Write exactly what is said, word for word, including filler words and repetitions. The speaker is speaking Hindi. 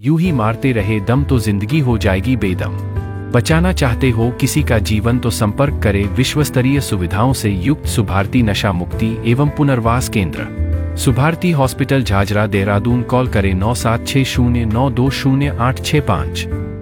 यूं ही मारते रहे दम तो जिंदगी हो जाएगी बेदम। बचाना चाहते हो किसी का जीवन तो संपर्क करें विश्व स्तरीय सुविधाओं से युक्त सुभारती नशा मुक्ति एवं पुनर्वास केंद्र, सुभारती हॉस्पिटल झाझरा देहरादून। कॉल करें नौ सात छः शून्य नौ दो शून्य आठ छः पाँच।